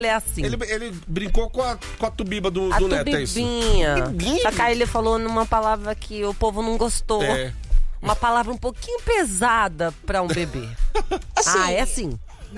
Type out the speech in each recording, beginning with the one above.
é assim. Ele brincou com a tubiba do Neto, é isso? Tubibinha. Só que aí ele falou numa palavra que o povo não gostou. Uma palavra um pouquinho pesada pra um bebê. Assim, é assim.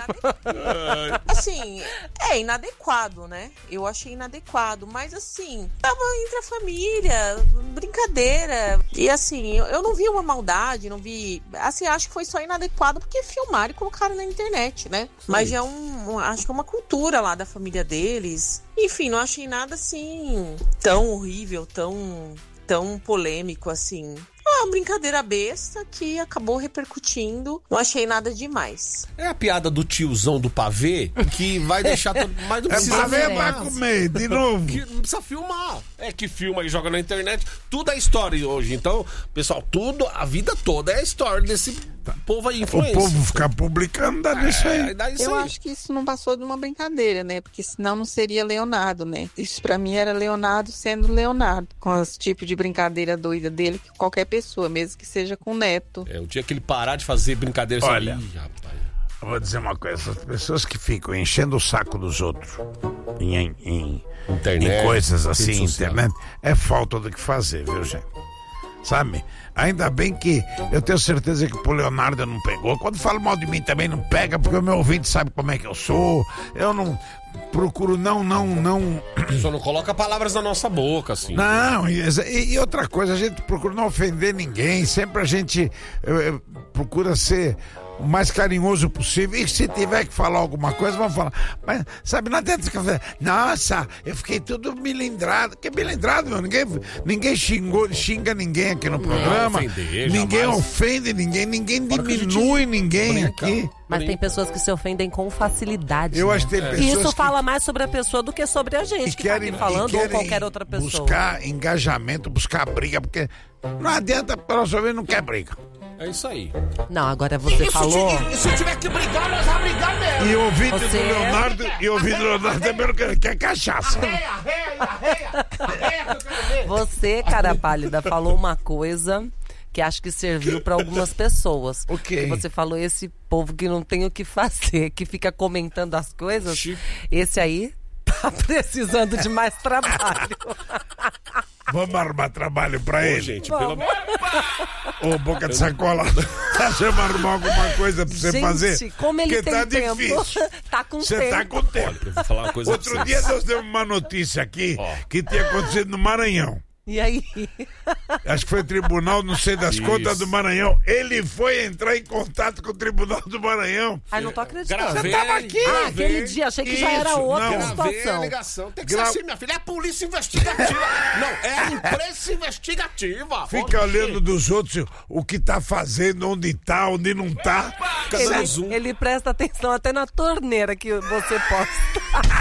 Assim, é inadequado, né? Eu achei inadequado, mas assim, tava entre a família, brincadeira. E assim, eu não vi uma maldade, não vi. Assim, acho que foi só inadequado porque filmaram e colocaram na internet, né? Sim. Mas já acho que é uma cultura lá da família deles. Enfim, não achei nada assim tão horrível, tão polêmico assim. Uma brincadeira besta que acabou repercutindo. Não achei nada demais. É a piada do tiozão do pavê que vai deixar todo... Mas não precisa pavê vai comer de novo. Não precisa filmar. É que filma e joga na internet. Tudo é história hoje. Então, pessoal, a vida toda é história desse povo aí, influência. O povo ficar publicando, dá isso aí. Eu acho que isso não passou de uma brincadeira, né? Porque senão não seria Leonardo, né? Isso pra mim era Leonardo sendo Leonardo. Com esse tipo de brincadeira doida dele, que qualquer pessoa, mesmo que seja com o neto. O dia que ele parar de fazer brincadeira... Olha, eu vou dizer uma coisa. Essas pessoas que ficam enchendo o saco dos outros em coisas assim, internet, é falta do que fazer, viu, gente? Sabe? Ainda bem que eu tenho certeza que pro Leonardo não pegou. Quando fala mal de mim também não pega, porque o meu ouvinte sabe como é que eu sou. Eu não procuro não. Só não coloca palavras na nossa boca, assim. Não, e outra coisa, a gente procura não ofender ninguém. Sempre a gente procura ser o mais carinhoso possível. E se tiver que falar alguma coisa, vamos falar. Mas, sabe, não adianta ficar falando, nossa, eu fiquei tudo milindrado. Que milindrado, meu? Ninguém xinga ninguém aqui no programa. Ninguém jamais ofende ninguém diminui ninguém aqui. Mas tem pessoas que se ofendem com facilidade. Eu acho que tem pessoas e isso fala mais sobre a pessoa do que sobre a gente que tá aqui falando, ou qualquer outra pessoa. Buscar engajamento, buscar briga, porque não adianta, pelo menos não quer briga. É isso aí. Não, agora você falou... Se tiver que brigar, nós vamos brigar mesmo. E o ouvido do Leonardo também quer cachaça. Você, cara pálida, falou uma coisa que acho que serviu para algumas pessoas. O quê? Você falou esse povo que não tem o que fazer, que fica comentando as coisas. Esse aí tá precisando de mais trabalho. Vamos arrumar trabalho pra ele. Gente, pelo menos. Ô, boca de sacola. Vamos arrumar alguma coisa pra você fazer. Gente, como ele tem tá tempo. Difícil. Tá com Você tempo. tá com tempo. Eu vou falar uma coisa. Outro dia nós demos uma notícia aqui que tinha acontecido no Maranhão. E aí? Acho que foi o tribunal, não sei das contas do Maranhão. Ele foi entrar em contato com o tribunal do Maranhão. Ai, não tô acreditando. Você tava aqui. Aquele dia, achei que já era outra situação. Ligação. Tem que ser assim, minha filha. É a polícia investigativa. Não, é a imprensa investigativa. Fica olhando dos outros o que tá fazendo, onde tá, onde não tá. Ele presta atenção até na torneira que você posta.